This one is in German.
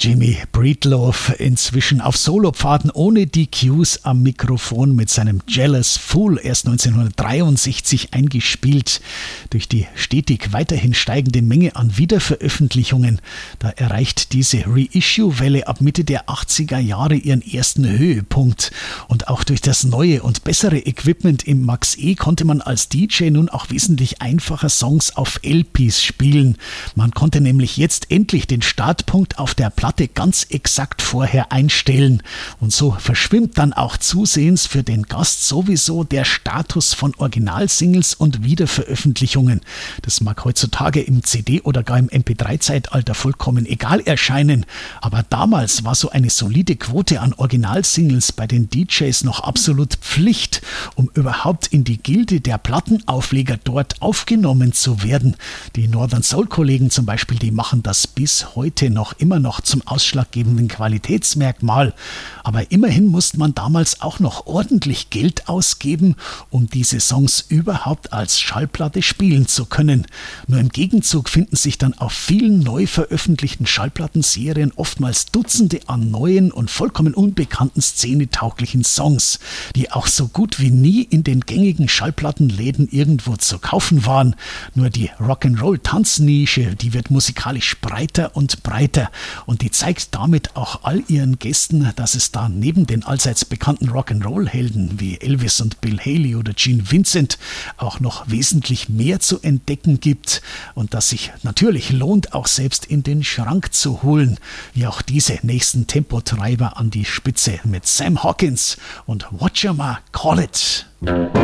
Jimmy Breedlove inzwischen auf Solopfaden ohne die Cues am Mikrofon mit seinem Jealous Fool erst 1963 eingespielt. Durch die stetig weiterhin steigende Menge an Wiederveröffentlichungen, da erreicht diese Reissue-Welle ab Mitte der 80er Jahre ihren ersten Höhepunkt. Und auch durch das neue und bessere Equipment im Max E konnte man als DJ nun auch wesentlich einfacher Songs auf LPs spielen. Man konnte nämlich jetzt endlich den Startpunkt auf der Platte ganz exakt vorher einstellen. Und so verschwimmt dann auch zusehends für den Gast sowieso der Status von Originalsingles und Wiederveröffentlichungen. Das mag heutzutage im CD- oder gar im MP3-Zeitalter vollkommen egal erscheinen, aber damals war so eine solide Quote an Originalsingles bei den DJs noch absolut Pflicht, um überhaupt in die Gilde der Plattenaufleger dort aufgenommen zu werden. Die Northern Soul-Kollegen zum Beispiel, die machen das bis heute noch immer noch zum ausschlaggebenden Qualitätsmerkmal. Aber immerhin musste man damals auch noch ordentlich Geld ausgeben, um diese Songs überhaupt als Schallplatte spielen zu können. Nur im Gegenzug finden sich dann auf vielen neu veröffentlichten Schallplattenserien oftmals Dutzende an neuen und vollkommen unbekannten szenetauglichen Songs, die auch so gut wie nie in den gängigen Schallplattenläden irgendwo zu kaufen waren. Nur die Rock'n'Roll-Tanznische, die wird musikalisch breiter und breiter. Und die zeigt damit auch all ihren Gästen, dass es da neben den allseits bekannten Rock'n'Roll-Helden wie Elvis und Bill Haley oder Gene Vincent auch noch wesentlich mehr zu entdecken gibt und dass sich natürlich lohnt, auch selbst in den Schrank zu holen, wie auch diese nächsten Tempotreiber an die Spitze mit Sam Hawkins und Whatcha Ma Call It.